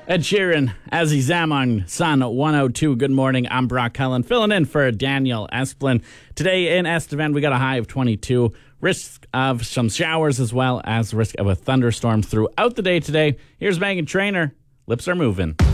Ed Sheeran, as he's on Sun 102. Good morning. I'm Brock Cullen, filling in for Daniel Esplin. Today in Estevan, we got a high of 22. Risk of some showers as well as risk of a thunderstorm throughout the day today. Here's Megan Trainor. Lips are moving.